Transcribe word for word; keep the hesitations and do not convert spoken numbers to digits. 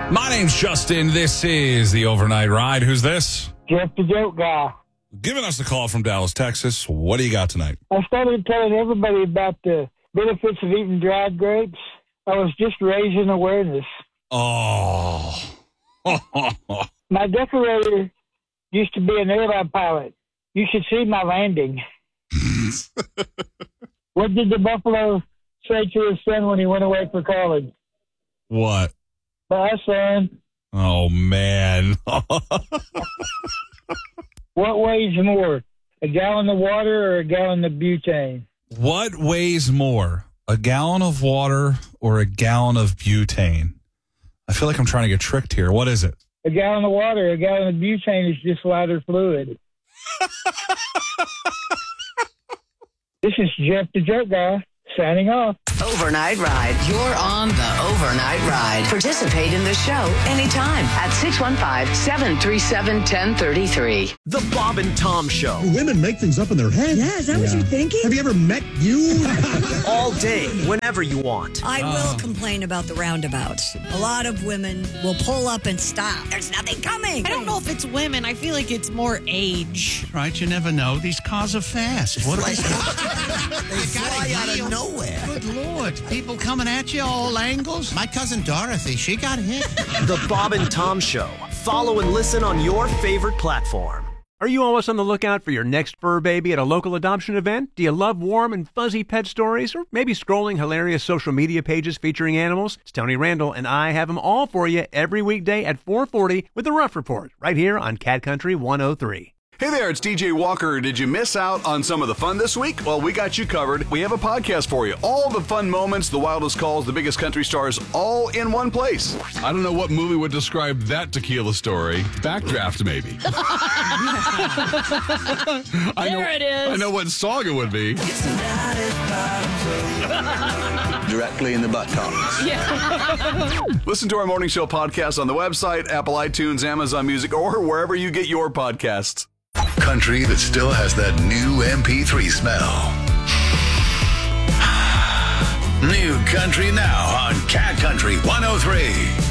My name's Justin. This is the Overnight Ride. Who's this? Jeff the Joke Guy. Giving us a call from Dallas, Texas. What do you got tonight? I started telling everybody about the benefits of eating dried grapes. I was just raising awareness. Oh. My decorator used to be an airline pilot. You should see my landing. What did the buffalo say to his son when he went away for college? What? Bye, son. Oh, man. What weighs more, a gallon of water or a gallon of butane? What weighs more, a gallon of water or a gallon of butane? I feel like I'm trying to get tricked here. What is it? A gallon of water. A gallon of butane is just lighter fluid. This is Jeff the Joke Guy, signing off. Overnight Ride. You're on the Overnight Ride. Participate in the show anytime at six one five, seven three seven, one zero three three. The Bob and Tom Show. Women make things up in their head. Yeah, is that yeah. what you're thinking? Have you ever met you? All day, whenever you want. I will complain about the roundabouts. A lot of women will pull up and stop. There's nothing coming. I don't know if it's women. I feel like it's more age. Right, you never know. These cars are fast. What They fly out of nowhere. Good Lord. People coming at you all angles. My cousin Dorothy, she got hit. The Bob and Tom Show. Follow and listen on your favorite platform. Are you always on the lookout for your next fur baby at a local adoption event? Do you love warm and fuzzy pet stories? Or maybe scrolling hilarious social media pages featuring animals? It's Tony Randall, and I have them all for you every weekday at four forty with the Rough Report, right here on Cat Country one oh three. Hey there, it's D J Walker. Did you miss out on some of the fun this week? Well, we got you covered. We have a podcast for you. All the fun moments, the wildest calls, the biggest country stars, all in one place. I don't know what movie would describe that tequila story. Backdraft, maybe. I there know, it is. I know what song it would be. Directly in the buttocks. Yeah. Listen to our morning show podcast on the website, Apple iTunes, Amazon Music, or wherever you get your podcasts. Country that still has that new M P three smell. New country now on Cat Country one oh three.